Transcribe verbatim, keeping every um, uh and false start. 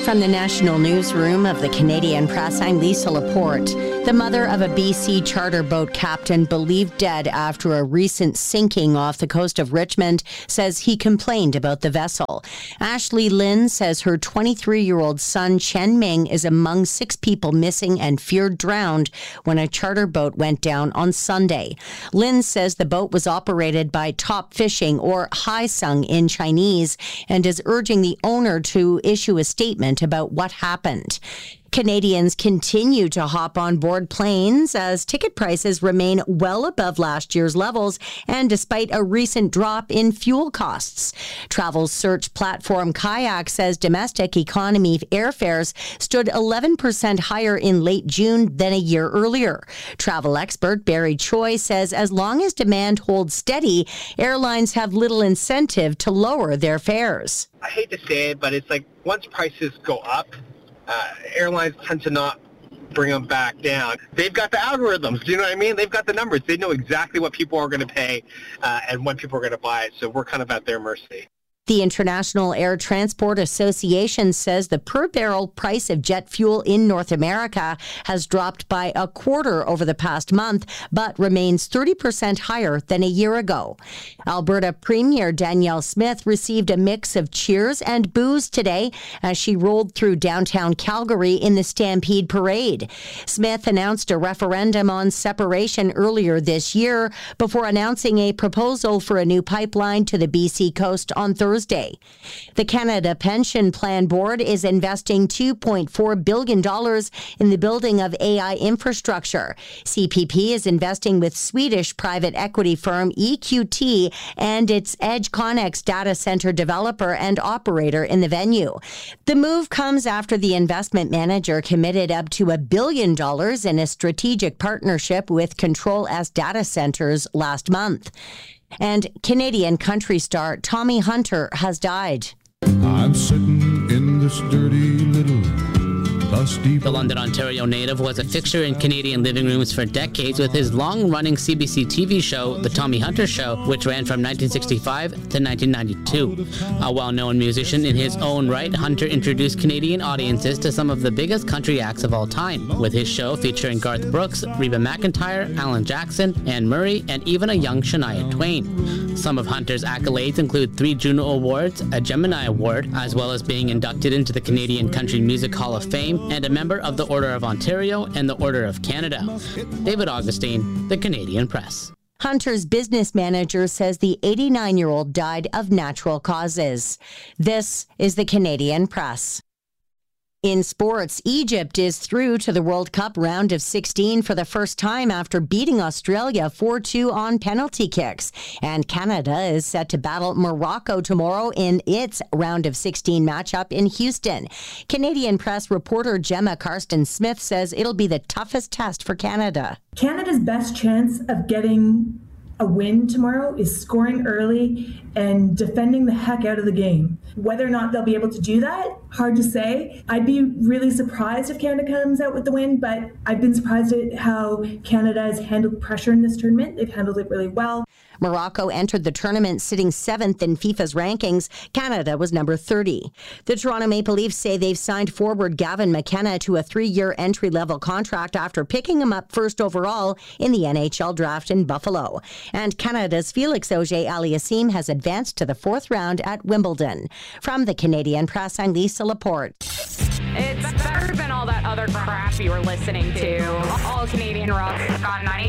From the National Newsroom of the Canadian Press, I'm Lisa Laporte. The mother of a B C charter boat captain believed dead after a recent sinking off the coast of Richmond says he complained about the vessel. Ashley Lin says her twenty-three-year-old son Chen Ming is among six people missing and feared drowned when a charter boat went down on Sunday. Lin says the boat was operated by Top Fishing, or Haisung in Chinese, and is urging the owner to issue a statement about what happened. Canadians continue to hop on board planes as ticket prices remain well above last year's levels and despite a recent drop in fuel costs. Travel search platform Kayak says domestic economy airfares stood eleven percent higher in late June than a year earlier. Travel expert Barry Choi says as long as demand holds steady, airlines have little incentive to lower their fares. I hate to say it, but it's like once prices go up, Uh, airlines tend to not bring them back down. They've got the algorithms, do you know what I mean? They've got the numbers. They know exactly what people are going to pay uh, and when people are going to buy it, so we're kind of at their mercy. The International Air Transport Association says the per-barrel price of jet fuel in North America has dropped by a quarter over the past month, but remains thirty percent higher than a year ago. Alberta Premier Danielle Smith received a mix of cheers and boos today as she rolled through downtown Calgary in the Stampede Parade. Smith announced a referendum on separation earlier this year before announcing a proposal for a new pipeline to the B C coast on Thursday. Thursday. The Canada Pension Plan Board is investing two point four billion dollars in the building of A I infrastructure. C P P is investing with Swedish private equity firm E Q T and its Edge Connex data center developer and operator in the venue. The move comes after the investment manager committed up to a billion dollars in a strategic partnership with Control S Data Centers last month. And Canadian country star Tommy Hunter has died. I'm sitting in this dirty little dusty... The London, Ontario native was a fixture in Canadian living rooms for decades with his long-running C B C T V show, The Tommy Hunter Show, which ran from nineteen sixty-five to nineteen ninety-two. A well-known musician in his own right, Hunter introduced Canadian audiences to some of the biggest country acts of all time, with his show featuring Garth Brooks, Reba McEntire, Alan Jackson, Anne Murray, and even a young Shania Twain. Some of Hunter's accolades include three Juno Awards, a Gemini Award, as well as being inducted into the Canadian Country Music Hall of Fame, and a member of the Order of Ontario and the Order of Canada. David Augustine, The Canadian Press. Hunter's business manager says the eighty-nine-year-old died of natural causes. This is The Canadian Press. In sports, Egypt is through to the World Cup round of sixteen for the first time after beating Australia four two on penalty kicks. And Canada is set to battle Morocco tomorrow in its round of sixteen matchup in Houston. Canadian Press reporter Gemma Karsten-Smith says it'll be the toughest test for Canada. Canada's best chance of getting a win tomorrow is scoring early and defending the heck out of the game. Whether or not they'll be able to do that, hard to say. I'd be really surprised if Canada comes out with the win, but I've been surprised at how Canada has handled pressure in this tournament. They've handled it really well. Morocco entered the tournament sitting seventh in FIFA's rankings. Canada was number thirty. The Toronto Maple Leafs say they've signed forward Gavin McKenna to a three-year entry-level contract after picking him up first overall in the N H L draft in Buffalo. And Canada's Felix Auger-Aliassime has advanced to the fourth round at Wimbledon. From the Canadian Press, I'm Lisa Laporte. It's better than all that other crap you were listening to. All Canadian rock on ninety.